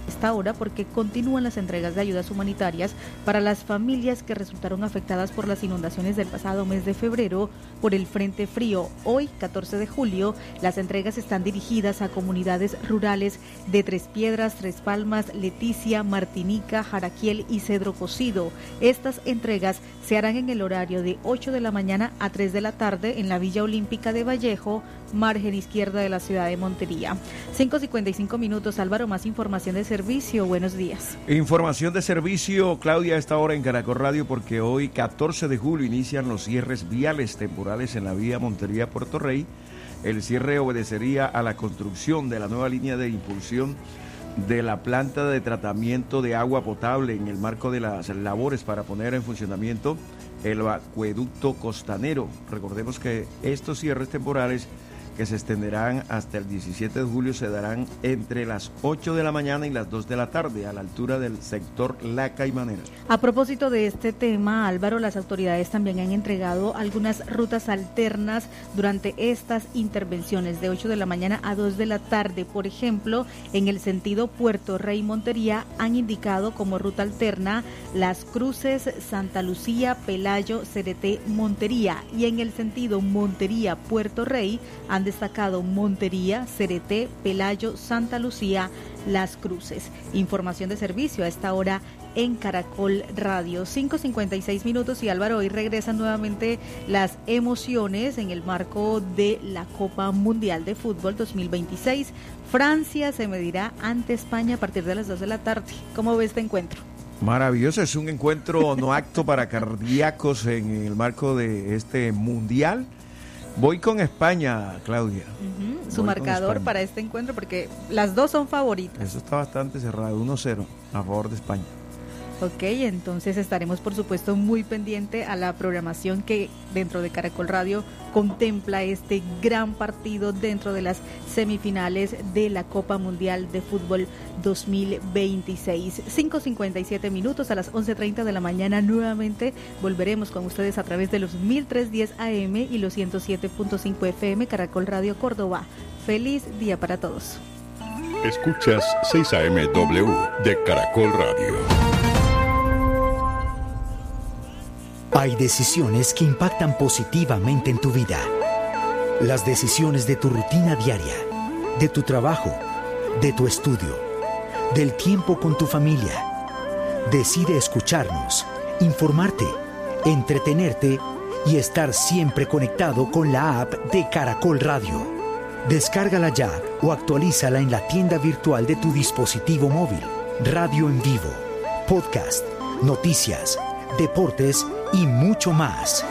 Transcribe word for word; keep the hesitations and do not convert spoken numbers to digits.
esta hora porque continúan las entregas de ayudas humanitarias para las familias que resultaron afectadas por las inundaciones del pasado mes de febrero por el Frente Frío. Hoy, catorce de julio, las entregas están dirigidas a comunidades rurales de Tres Piedras, Tres Palmas, Leticia, Martinica, Jaraquiel y Cedro Cocido. Estas entregas se harán en el horario de ocho de la mañana a tres de la tarde en la Villa Olímpica de Vallejo, margen izquierda de la ciudad de Montería. cinco cincuenta y cinco minutos. Álvaro, más información de servicio. Buenos días. Información de servicio, Claudia, a esta hora en Caracol Radio, porque hoy, catorce de julio, inician los cierres viales temporales en la vía Montería-Puerto Rey. El cierre obedecería a la construcción de la nueva línea de impulsión de la planta de tratamiento de agua potable en el marco de las labores para poner en funcionamiento el acueducto costanero. Recordemos que estos cierres temporales, que se extenderán hasta el diecisiete de julio, se darán entre las ocho de la mañana y las dos de la tarde, a la altura del sector La Caimanera. A propósito de este tema, Álvaro, las autoridades también han entregado algunas rutas alternas durante estas intervenciones de ocho de la mañana a dos de la tarde. Por ejemplo, en el sentido Puerto Rey Montería han indicado como ruta alterna Las Cruces, Santa Lucía, Pelayo, Cereté, Montería, y en el sentido Montería Puerto Rey han destacado Montería, Cereté, Pelayo, Santa Lucía, Las Cruces. Información de servicio a esta hora en Caracol Radio. cinco cincuenta y seis minutos. Y Álvaro, hoy regresan nuevamente las emociones en el marco de la Copa Mundial de Fútbol dos mil veintiséis. Francia se medirá ante España a partir de las dos de la tarde. ¿Cómo ves este encuentro? Maravilloso, es un encuentro no apto para cardíacos en el marco de este Mundial. Voy con España, Claudia. Uh-huh. Su Voy marcador para este encuentro, porque las dos son favoritas. Eso está bastante cerrado, uno cero a favor de España. Ok, entonces estaremos por supuesto muy pendiente a la programación que dentro de Caracol Radio contempla este gran partido dentro de las semifinales de la Copa Mundial de Fútbol dos mil veintiséis. cinco cincuenta y siete minutos, a las once treinta de la mañana nuevamente volveremos con ustedes a través de los mil trescientos diez A M y los ciento siete punto cinco F M. Caracol Radio Córdoba. Feliz día para todos. Escuchas seis A M W de Caracol Radio. Hay decisiones que impactan positivamente en tu vida. Las decisiones de tu rutina diaria, de tu trabajo, de tu estudio, del tiempo con tu familia. Decide escucharnos, informarte, entretenerte y estar siempre conectado con la app de Caracol Radio. Descárgala ya o actualízala en la tienda virtual de tu dispositivo móvil. Radio en vivo, podcast, noticias, deportes y mucho más.